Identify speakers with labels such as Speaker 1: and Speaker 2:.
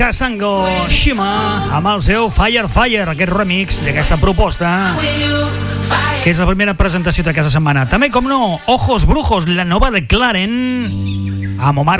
Speaker 1: Kasango Shima amb el seu Fire, aquest remix d'aquesta proposta, que és la primera presentació d'aquesta setmana. També, com no, Ojos Brujos, la nova de Claren, amb Omar